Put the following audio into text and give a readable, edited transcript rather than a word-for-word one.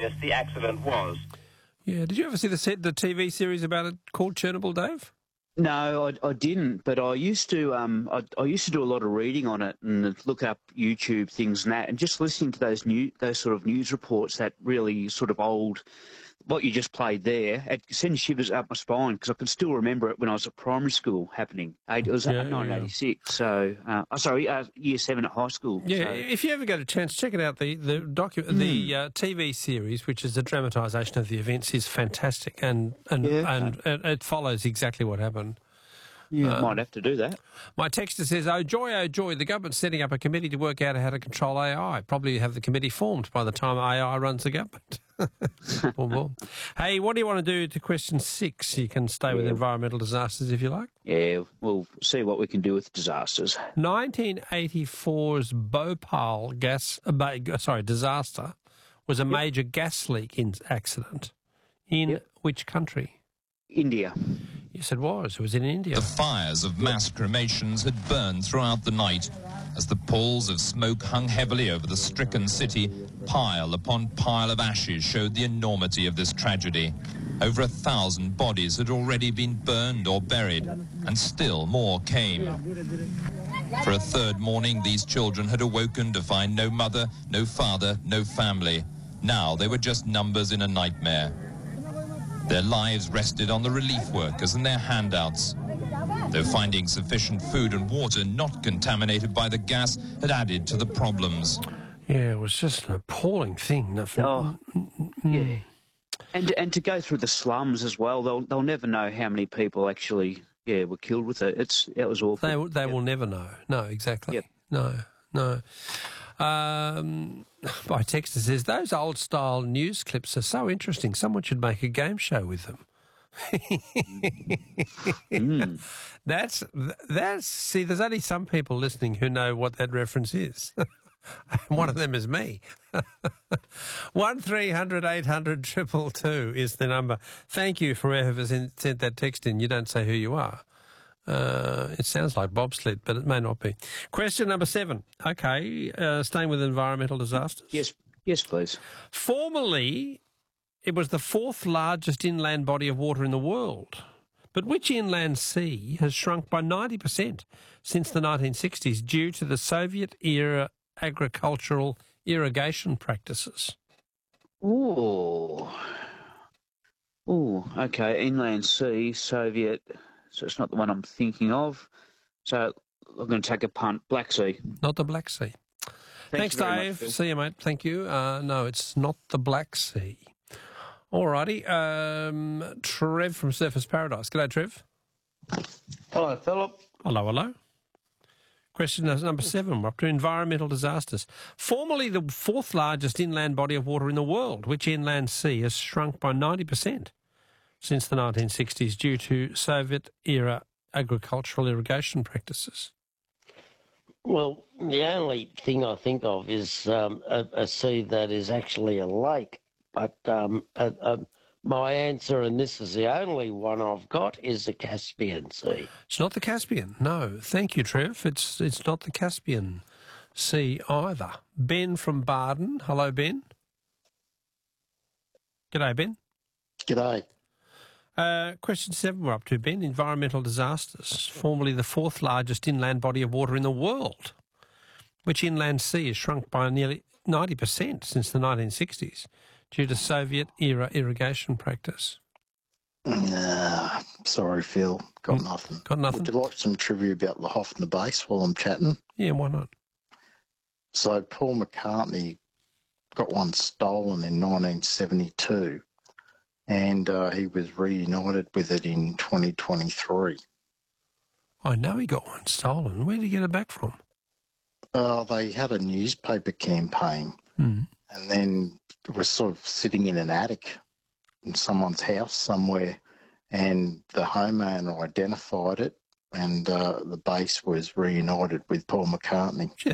serious the accident was. Yeah, did you ever see the TV series about it called Chernobyl, Dave? No, I didn't, but I used to I used to do a lot of reading on it and look up YouTube things and that, and just listening to those sort of news reports, that really sort of old, what you just played there, it sends shivers up my spine because I can still remember it when I was at primary school happening. It was 1986, so year 7 at high school. Yeah, so. if you ever get a chance, check it out. The TV series, which is a dramatisation of the events, is fantastic, and it follows exactly what happened. Yeah, might have to do that. My texter says, oh joy, the government's setting up a committee to work out how to control AI. Probably have the committee formed by the time AI runs the government. Boom, boom. Hey, what do you want to do to question 6? You can stay with environmental disasters if you like. Yeah, we'll see what we can do with disasters. 1984's Bhopal disaster was a major gas leak accident. In which country? India. Yes, it was. It was in India. The fires of mass cremations had burned throughout the night as the palls of smoke hung heavily over the stricken city. Pile upon pile of ashes showed the enormity of this tragedy. Over 1,000 bodies had already been burned or buried, and still more came. For a third morning, these children had awoken to find no mother, no father, no family. Now they were just numbers in a nightmare. Their lives rested on the relief workers and their handouts. Though finding sufficient food and water not contaminated by the gas had added to the problems. Yeah, it was just an appalling thing. Yeah. And to go through the slums as well, they'll never know how many people actually were killed with it. It was awful. They will never know. No, exactly. Yep. No. My texter says, those old-style news clips are so interesting. Someone should make a game show with them. See, there's only some people listening who know what that reference is. One of them is me. 1300 800 222 is the number. Thank you for whoever sent that text in. You don't say who you are. It sounds like bobsled, but it may not be. Question number 7. Okay, staying with environmental disasters. Yes, please. Formerly, it was the 4th largest inland body of water in the world. But which inland sea has shrunk by 90% since the 1960s due to the Soviet-era agricultural irrigation practices? Okay, inland sea, Soviet... So it's not the one I'm thinking of. So I'm going to take a punt. Black Sea. Not the Black Sea. Thanks Dave. Much, see you, mate. Thank you. No, it's not the Black Sea. All righty. Trev from Surfers Paradise. G'day, Trev. Hello, Philip. Hello. Question number 7. We're up to environmental disasters. Formerly the 4th largest inland body of water in the world, which inland sea has shrunk by 90%? Since the 1960s due to Soviet-era agricultural irrigation practices? Well, the only thing I think of is a sea that is actually a lake. But my answer, and this is the only one I've got, is the Caspian Sea. It's not the Caspian, no. Thank you, Trev. It's not the Caspian Sea either. Ben from Baden. Hello, Ben. G'day, Ben. G'day. Question 7 we're up to, Ben. Environmental disasters. Formerly the 4th largest inland body of water in the world, which inland sea has shrunk by nearly 90% since the 1960s due to Soviet-era irrigation practice. Sorry, Phil. Got nothing. Got nothing? Would you like some trivia about the Hofner bass while I'm chatting? Yeah, why not? So Paul McCartney got one stolen in 1972. And he was reunited with it in 2023. I know he got one stolen. Where did he get it back from? They had a newspaper campaign, and then it was sort of sitting in an attic in someone's house somewhere, and the homeowner identified it, and the bass was reunited with Paul McCartney. Gee,